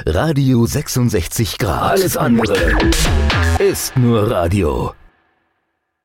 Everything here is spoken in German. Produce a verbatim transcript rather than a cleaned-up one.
Radio sechsundsechzig Grad. Alles andere ist nur Radio.